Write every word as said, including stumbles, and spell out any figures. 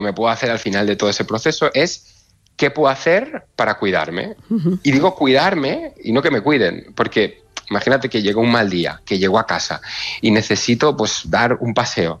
me puedo hacer al final de todo ese proceso es qué puedo hacer para cuidarme. Uh-huh. Y digo cuidarme y no que me cuiden, porque imagínate que llegó un mal día, que llego a casa y necesito pues dar un paseo.